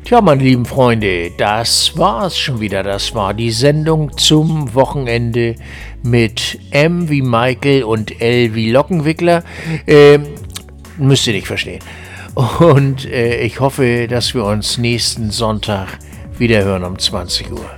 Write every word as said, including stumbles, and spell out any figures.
Tja, meine lieben Freunde, das war's schon wieder. Das war die Sendung zum Wochenende mit M wie Michael und L wie Lockenwickler. Ähm, müsst ihr nicht verstehen. Und äh, ich hoffe, dass wir uns nächsten Sonntag wieder hören um zwanzig Uhr.